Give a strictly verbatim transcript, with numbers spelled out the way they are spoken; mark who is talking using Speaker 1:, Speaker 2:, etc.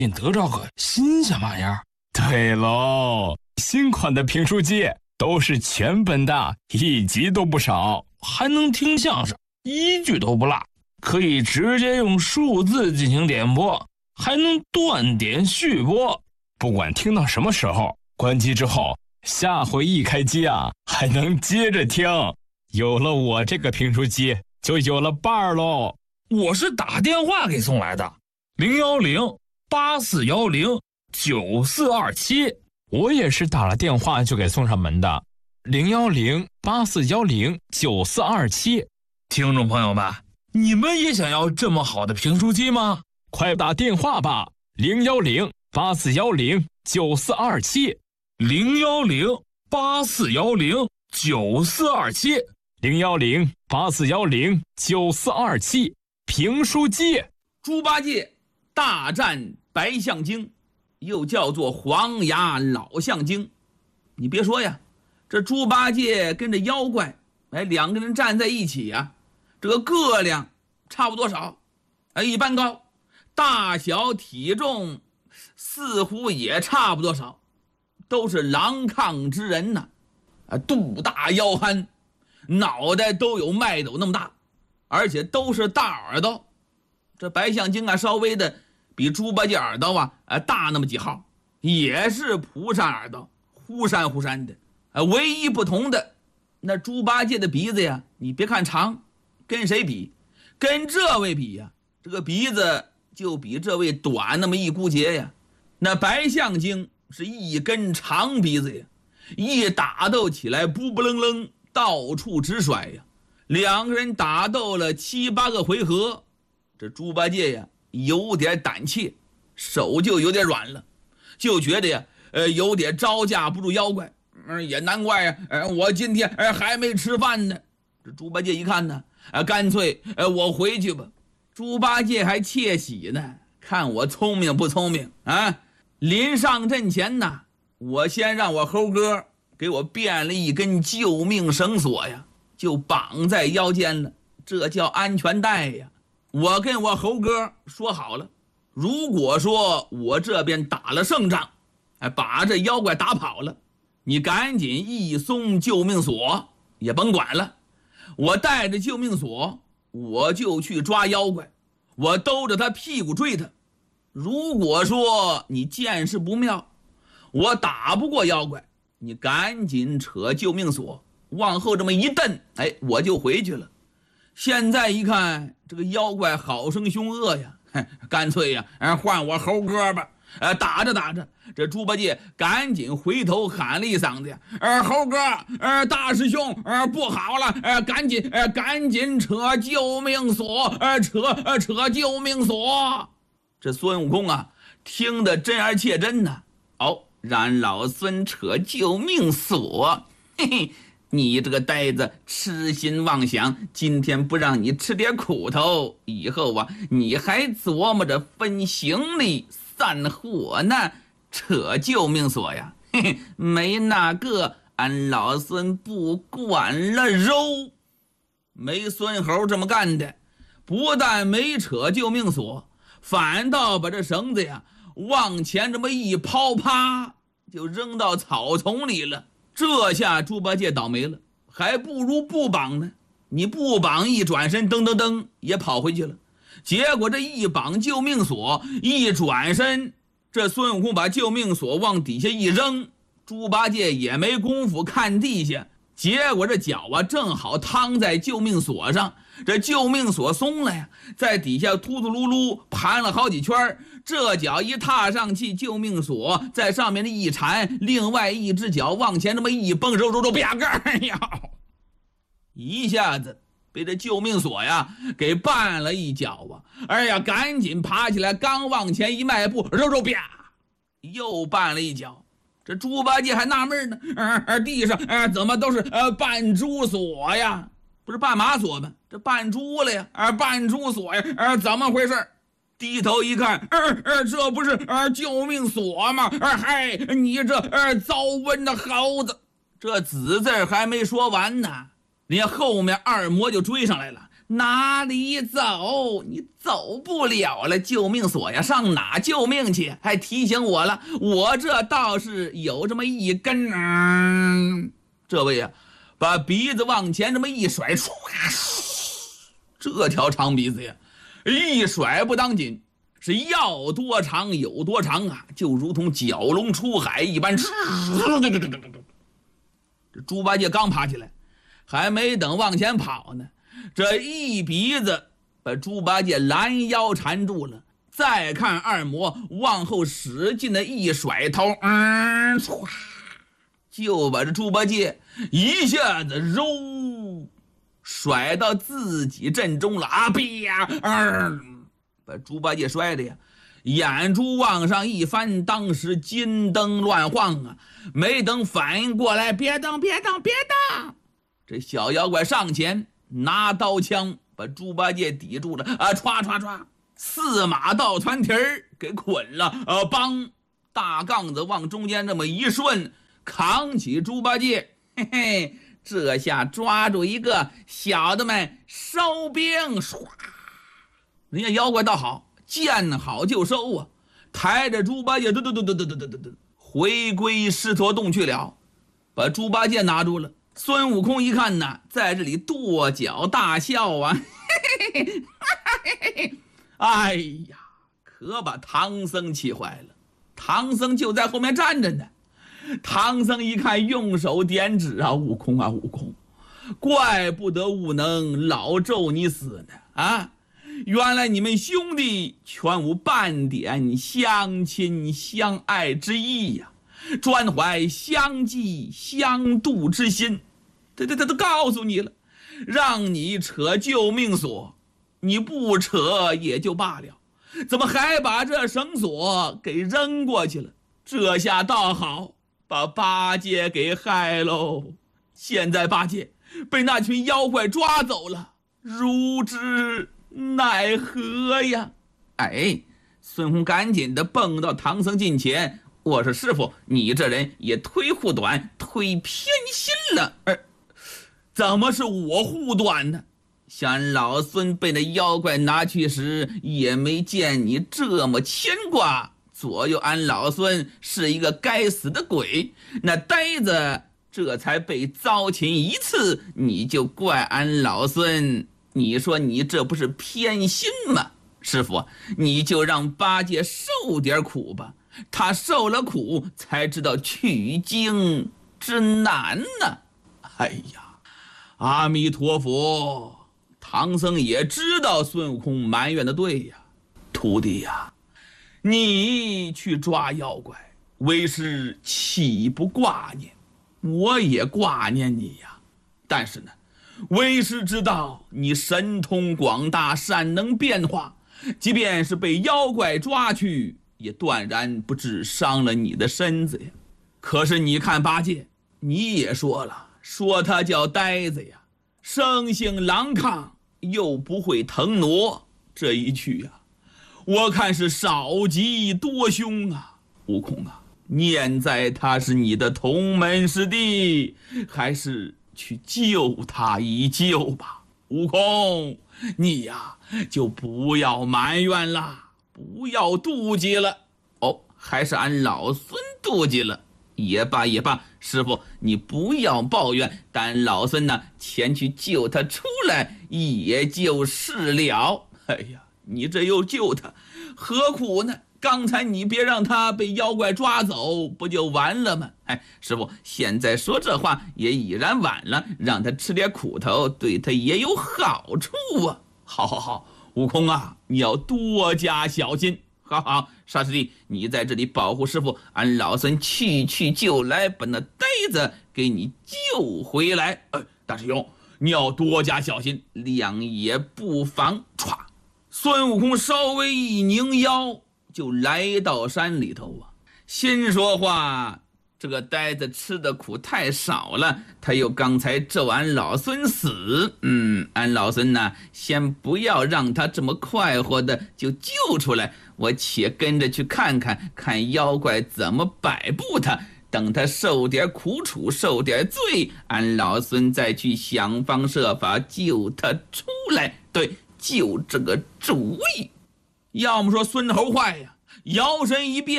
Speaker 1: 你得着个新鲜玩意儿。
Speaker 2: 对喽，新款的评书机都是全本的，一集都不少，
Speaker 1: 还能听相声，一句都不落，可以直接用数字进行点播，还能断点续播。
Speaker 2: 不管听到什么时候，关机之后，下回一开机啊，还能接着听。有了我这个评书机，就有了伴儿喽。
Speaker 1: 我是打电话给送来的，零幺零八四幺零九四二七。
Speaker 2: 我也是打了电话就给送上门的，零幺零八四幺零九四二七。
Speaker 1: 听众朋友们，你们也想要这么好的评书机吗？
Speaker 2: 快打电话吧，零幺零八四幺零九四二七，
Speaker 1: 零幺零八四幺零九四二七，
Speaker 2: 零幺零八四幺零九四二七。评书机，
Speaker 3: 猪八戒大战白象精，又叫做黄牙老象精。你别说呀，这猪八戒跟着妖怪，哎，两个人站在一起呀，这个个量差不多少，哎，一般高，大小体重似乎也差不多少，都是狼亢之人呐，啊，肚大腰憨，脑袋都有麦斗那么大，而且都是大耳朵。这白象精啊，稍微的比猪八戒耳朵啊，呃，大那么几号，也是蒲扇耳朵，忽闪忽闪的。呃，唯一不同的，那猪八戒的鼻子呀，你别看长，跟谁比？跟这位比呀，这个鼻子就比这位短那么一股节呀。那白象精是一根长鼻子呀，一打斗起来，不不愣愣，到处直甩呀。两个人打斗了七八个回合，这猪八戒呀有点胆怯，手就有点软了，就觉得呀，呃，有点招架不住妖怪。嗯，也难怪呀，呃，我今天呃还没吃饭呢。这猪八戒一看呢，呃，干脆呃我回去吧。猪八戒还窃喜呢，看我聪明不聪明啊！临上阵前呢，我先让我猴哥给我变了一根救命绳索呀，就绑在腰间了，这叫安全带呀。我跟我猴哥说好了，如果说我这边打了胜仗，哎，把这妖怪打跑了，你赶紧一松救命索，也甭管了，我带着救命索，我就去抓妖怪，我兜着他屁股追他。如果说你见势不妙，我打不过妖怪，你赶紧扯救命索，往后这么一蹬，哎，我就回去了。现在一看，这个妖怪好生凶恶呀，干脆呀，换我猴哥吧。呃，打着打着，这猪八戒赶紧回头喊了一嗓子呀：“呃，猴哥，呃，大师兄，呃，不好了，呃，赶紧，呃，赶紧扯救命索，呃，扯，呃，扯救命索！”这孙悟空啊，听得真而切真呐。哦，让老孙扯救命索，嘿嘿。你这个呆子痴心妄想，今天不让你吃点苦头，以后啊，你还琢磨着分行李散伙呢，扯救命索呀，嘿嘿，没那个，俺老孙不管了揉。没孙猴这么干的，不但没扯救命索，反倒把这绳子呀往前这么一抛，啪就扔到草丛里了。这下猪八戒倒霉了，还不如不绑呢。你不绑，一转身噔噔噔也跑回去了。结果这一绑救命索，一转身，这孙悟空把救命索往底下一扔，猪八戒也没工夫看地下，结果这脚啊正好趟在救命索上，这救命索松了呀，在底下突突噜噜盘了好几圈，这脚一踏上去，救命索在上面的一缠，另外一只脚往前这么一蹦，揉揉揉，啪个儿呀，一下子被这救命索呀给绊了一脚啊！哎呀，赶紧爬起来，刚往前一迈步，揉揉啪，又绊了一脚。这猪八戒还纳闷呢，呃，地上呃怎么都是呃绊猪索呀？不是绊马索吗？这绊猪了呀？呃，绊猪索呀？呃，怎么回事？低头一看，呃呃，这不是呃救命索吗？呃，嗨，你这呃糟瘟的猴子！这子字还没说完呢，连后面二魔就追上来了。 哪里走？你走不了了，救命索呀，上哪救命去？还提醒我了，我这倒是有这么一根。嗯、这位呀、啊，把鼻子往前这么一甩，这条长鼻子呀，一甩不当紧，是要多长有多长啊，就如同蛟龙出海一般。这猪八戒刚爬起来，还没等往前跑呢，这一鼻子把猪八戒拦腰缠住了。再看二魔往后使劲的一甩头，嗯，就把这猪八戒一下子揉甩到自己阵中了啊！啪，嗯，把猪八戒摔的呀，眼珠往上一翻，当时金灯乱晃啊！没等反应过来，别动，别动，别动！这小妖怪上前拿刀枪把猪八戒抵住了啊！歘歘歘，四马倒船蹄儿给捆了啊！梆，大杠子往中间这么一顺，扛起猪八戒，嘿嘿，这下抓住一个，小的们收兵！唰，人家妖怪倒好，见好就收啊！抬着猪八戒，嘟嘟嘟嘟嘟嘟嘟嘟，回归狮驼洞去了，把猪八戒拿住了。孙悟空一看呢，在这里跺脚大笑啊！嘿嘿嘿嘿，哎呀，可把唐僧气坏了。唐僧就在后面站着呢。唐僧一看，用手点指啊，悟空啊，悟空，怪不得悟能老咒你死呢啊！原来你们兄弟全无半点相亲相爱之意呀、啊，专怀相济相度之心。他他他都告诉你了，让你扯救命索，你不扯也就罢了，怎么还把这绳索给扔过去了？这下倒好，把八戒给害喽！现在八戒被那群妖怪抓走了，如之奈何呀？哎，孙悟空赶紧的蹦到唐僧近前，我说师傅，你这人也忒护短，忒偏心了。哎，怎么是我护短呢？想老孙被那妖怪拿去时，也没见你这么牵挂，左右俺老孙是一个该死的鬼，那呆子这才被糟践一次，你就怪俺老孙，你说你这不是偏心吗？师傅，你就让八戒受点苦吧，他受了苦才知道取经之难呢。哎呀，阿弥陀佛！唐僧也知道孙悟空埋怨的对呀，徒弟呀，你去抓妖怪，为师岂不挂念？我也挂念你呀，但是呢，为师知道你神通广大，善能变化，即便是被妖怪抓去，也断然不致伤了你的身子呀。可是你看八戒，你也说了，说他叫呆子呀，生性狼亢，又不会腾挪，这一去呀，我看是少吉多凶啊。悟空啊，念在他是你的同门师弟，还是去救他一救吧。悟空，你呀就不要埋怨了，不要妒忌了。哦，还是俺老孙妒忌了。也罢也罢，师傅你不要抱怨，但老孙呢前去救他出来也就是了。哎呀，你这又救他，何苦呢？刚才你别让他被妖怪抓走，不就完了吗？哎，师傅现在说这话也已然晚了，让他吃点苦头，对他也有好处啊。好好好，悟空啊，你要多加小心。好好，沙师弟，你在这里保护师傅，俺老孙去去就来，把那呆子给你救回来。呃，大师兄，你要多加小心，两也不妨。歘，孙悟空稍微一拧腰，就来到山里头啊。心说话，这个呆子吃的苦太少了，他又刚才咒俺老孙死，嗯，俺老孙呢，先不要让他这么快活的就救出来，我且跟着去看看，看妖怪怎么摆布他，等他受点苦楚，受点罪，俺老孙再去想方设法救他出来。 对，就这个主意。要么说孙猴坏呀，摇身一变。